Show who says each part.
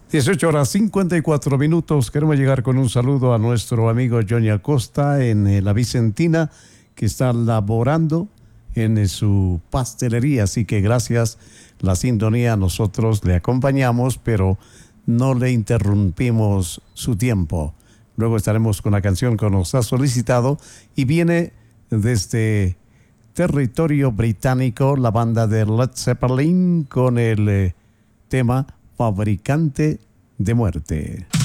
Speaker 1: 18:54. Queremos llegar con un saludo a nuestro amigo Johnny Acosta en La Vicentina, que está laborando en su pastelería. Así que gracias la sintonía. Nosotros le acompañamos, pero no le interrumpimos su tiempo. Luego estaremos con la canción que nos ha solicitado y viene desde territorio británico la banda de Led Zeppelin con el tema Fabricante de Muerte.